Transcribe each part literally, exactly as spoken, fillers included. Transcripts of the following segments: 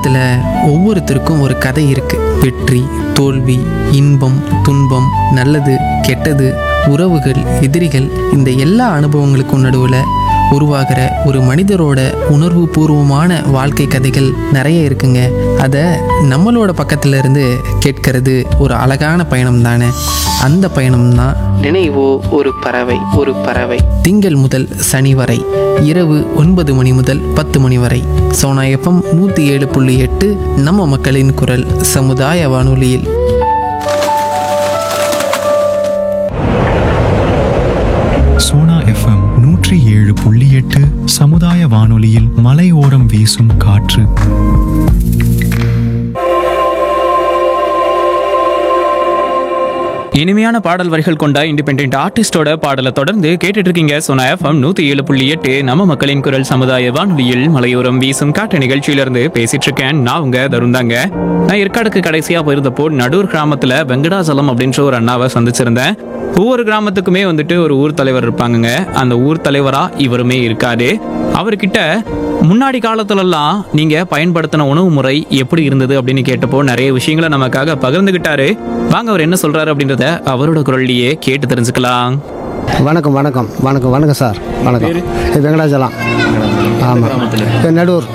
உலகத்தில் ஒவ்வொருத்தருக்கும் ஒரு கதை இருக்குது. வெற்றி, தோல்வி, இன்பம், துன்பம், நல்லது, கெட்டது, உறவுகள், எதிரிகள், இந்த எல்லா அனுபவங்களுக்கும் நடுவில் உருவாகிற ஒரு மனிதரோட உணர்வு பூர்வமான வாழ்க்கை கதைகள் நிறைய இருக்குங்க. அதை நம்மளோட பக்கத்துல இருந்து கேட்கறது ஒரு அழகான பயணம் தானே. அந்த பயணம் தான் நினைவோ ஒரு பறவை. ஒரு பறவை திங்கள் முதல் சனி வரை இரவு ஒன்பது மணி முதல் பத்து மணி வரை சோனா எஃப்எம் நூற்றி ஏழு புள்ளி எட்டு நம்ம மக்களின் குரல் சமுதாய வானொலியில். சோனா எஃப்எம் நூற்றி ஏழு புள்ளி எட்டு சமுதாய வானொலியில் மலையோரம் வீசும் காற்று. இனிமையான பாடல் வரிகள் கொண்ட இண்டிபெண்டன்ட் ஆர்டிஸ்டோட பாடலை தொடர்ந்து கேட்டுட்டு இருக்கீங்க. சோனா எஃப்எம் நூத்தி ஏழு புள்ளி எட்டு நம்ம மக்களின் குரல் சமுதாய வானொலியில் மலையோரம் வீசும் காட்டு நிகழ்ச்சியில இருந்து பேசிட்டு இருக்கேன். நான் உங்க தருந்தாங்க. நான் ஏற்காடுக்கு கடைசியா போயிருந்தப்போ நடூர் கிராமத்துல வெங்கடாசலம் அப்படின்ற ஒரு அண்ணாவை சந்திச்சிருந்தேன். ஒவ்வொரு கிராமத்துக்குமே வந்துட்டு ஒரு ஊர் தலைவர் இருப்பாங்க. அந்த ஊர் தலைவரா இவருமே இருக்காரு. அவர்கிட்ட முன்னாடி காலத்துலலாம் நீங்க பயன்படுத்தின உணவு முறை எப்படி இருந்தது அப்படின்னு கேட்டப்போ நிறைய விஷயங்களை நமக்காக பகிர்ந்துகிட்டாரு. வாங்க அவர் என்ன சொல்றாரு அப்படின்றத அவரோட குரல்லையே கேட்டு தெரிஞ்சுக்கலாம். வணக்கம் வணக்கம் வணக்கம் வணக்கம் சார். வணக்கம். வெங்கடாச்சலம். ஆமாம், நடூர்.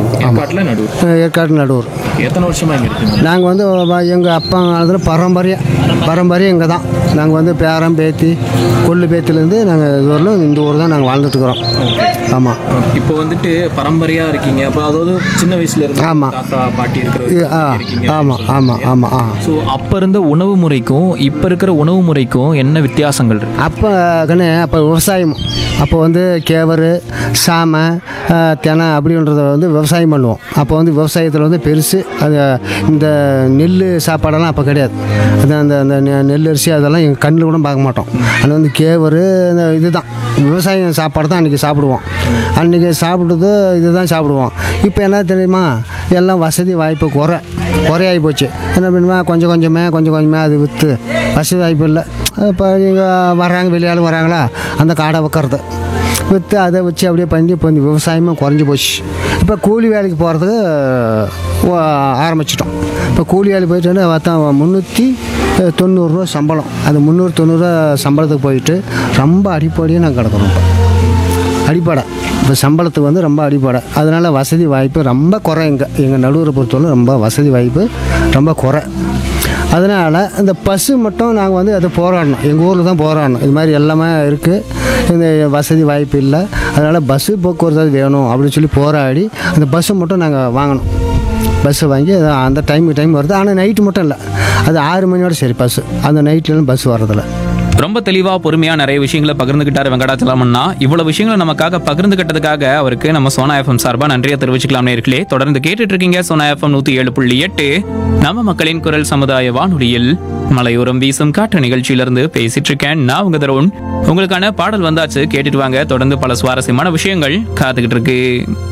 ஏற்காடு நடூர். எத்தனை வருஷமா இங்க இருக்கீங்க? நாங்கள் வந்து எங்கள் அப்பா காலத்தில் பரம்பரையா பரம்பரையாக இங்கே தான். நாங்கள் வந்து பேரம் பேத்தி கொள்ளு பேத்திலேருந்து நாங்கள் இது வரலும் இந்த ஊர் தான் நாங்கள் வாழ்ந்துட்டுருக்குறோம். ஆமாம். இப்போ வந்துட்டு பரம்பரையா இருக்கீங்க. அப்போ அதாவது சின்ன வயசுல இருந்து ஆமாம் தாத்தா பாட்டி இருக்கிற ஆ ஆமாம் ஆமாம் ஆமாம் ஆ ஸோ அப்போ இருந்த உணவு முறைக்கும் இப்போ இருக்கிற உணவு முறைக்கும் என்ன வித்தியாசங்கள் இருக்கு? அப்போ கண்ணு அப்போ விவசாயம். அப்போ வந்து கேவர், சாமை, தெனை அப்படின்றத வந்து விவசாயம் பண்ணுவோம். அப்போ வந்து விவசாயத்தில் வந்து பெருசு அது இந்த நெல் சாப்பாடெல்லாம் அப்போ கிடையாது. அது அந்த அந்த நெல் அரிசி அதெல்லாம் எங்கள் கண்ணில் கூட பார்க்க மாட்டோம். அது வந்து கேவர் இந்த இது தான் விவசாயம் சாப்பாடு தான் அன்றைக்கி சாப்பிடுவோம். அன்றைக்கி சாப்பிட்டது இது தான் சாப்பிடுவோம். இப்போ என்ன தெரியுமா, எல்லாம் வசதி வாய்ப்பு குறை குறையாகி போச்சு. என்ன பண்ணுமா, கொஞ்சம் கொஞ்சமே கொஞ்சம் கொஞ்சமே அது விற்று வசதி வாய்ப்பு இல்லை. இப்போ இங்கே வர்றாங்க, வெளியால் வராங்களா, அந்த காடை வைக்கிறது விற்று அதை வச்சு அப்படியே பண்ணி இப்போ இந்த விவசாயமும் குறைஞ்சி போச்சு. இப்போ கூலி வேலைக்கு போகிறதுக்கு ஆரம்பிச்சிட்டோம். இப்போ கூலி வேலைக்கு போயிட்டு பார்த்தா முந்நூற்றி தொண்ணூறுரூவா சம்பளம். அந்த முந்நூறு தொண்ணூறுரூவா சம்பளத்துக்கு போயிட்டு ரொம்ப அடிப்படையாக நாங்கள் கிடக்குறோம். இப்போ அடிப்படை இப்போ சம்பளத்துக்கு வந்து ரொம்ப அடிப்படை. அதனால் வசதி வாய்ப்பு ரொம்ப குறை. இங்கே எங்கள் நடுவரை பொறுத்தவரை ரொம்ப வசதி வாய்ப்பு ரொம்ப குறை. அதனால் இந்த பஸ்ஸு மட்டும் நாங்கள் வந்து அதை போராடணும். எங்கள் ஊரில் தான் போராடணும். இது மாதிரி எல்லாமே இருக்குது, இந்த வசதி வாய்ப்பு இல்லை. அதனால் பஸ்ஸு போக்குவரத்து வேணும் அப்படின்னு சொல்லி போராடி அந்த பஸ்ஸு மட்டும் நாங்கள் வாங்கணும். பஸ்ஸு வாங்கி அந்த டைமுக்கு டைம் வருது. ஆனால் நைட்டு மட்டும் இல்லை, அது ஆறு மணியோட சரி பஸ்ஸு. அந்த நைட்லாம் பஸ் வர்றதில்ல. ரொம்ப தெளிவாக பொறுமையாக நிறைய விஷயங்களை பகிர்ந்துக்கிட்டார் வெங்கடாச்சலம்னா. இவ்வளவு விஷயங்களை நமக்காக பகிர்ந்துக்கிட்டதுக்காக அவருக்கு நம்ம சோனா எஃப்எம் சார்பாக நன்றியை தெரிவிச்சுக்கலாம். நேர்களே, தொடர்ந்து கேட்டுட்டு இருக்கீங்க சோனா எஃப்எம் நூற்றி ஏழு புள்ளி எட்டு நம்ம மக்களின் குரல் சமுதாய வானொலியில் மலையோரம் வீசும் காற்று நிகழ்ச்சியிலிருந்து பேசிட்டு இருக்கேன். நான் உங்க தருண். உங்களுக்கான பாடல் வந்தாச்சு, கேட்டுட்டு வாங்க. தொடர்ந்து பல சுவாரஸ்யமான விஷயங்கள் காத்துக்கிட்டு இருக்கு.